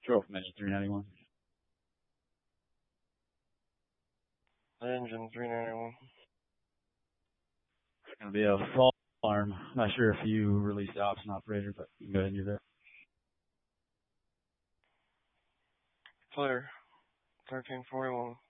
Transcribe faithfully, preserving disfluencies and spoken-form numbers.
Trophy Mini three ninety-one. Engine three ninety-one. It's going to be a fall alarm. Not sure if you released the option operator, but you can go ahead and do that. Clear. thirteen forty-one.